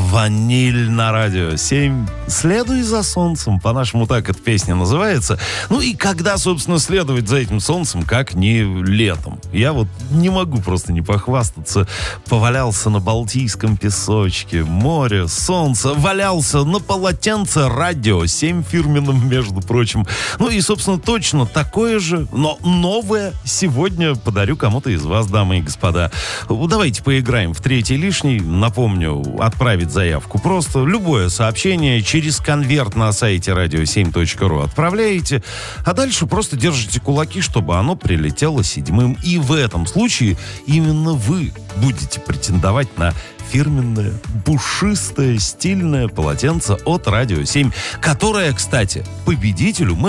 «Ваниль» на радио 7. «Следуй за солнцем», по-нашему так эта песня называется. Ну и когда, собственно, следовать за этим солнцем, как не летом? Я вот не могу просто не похвастаться. Повалялся на Балтийском песочке, море, солнце, валялся на полотенце радио 7 фирменным, между прочим. Ну и, собственно, точно такое же, но новое сегодня подарю кому-то из вас, дамы и господа. Давайте поиграем в третий лишний. Напомню, отправить заявку просто. Любое сообщение через конверт на сайте radio7.ru отправляете, а дальше просто держите кулаки, чтобы оно прилетело седьмым. И в этом случае именно вы будете претендовать на фирменное, пушистое, стильное полотенце от Радио 7, которое, кстати, победителю мы